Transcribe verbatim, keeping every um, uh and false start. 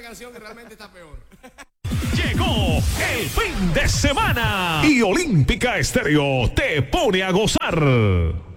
canción que realmente está peor. Llegó el fin de semana y Olímpica Estéreo te pone a gozar.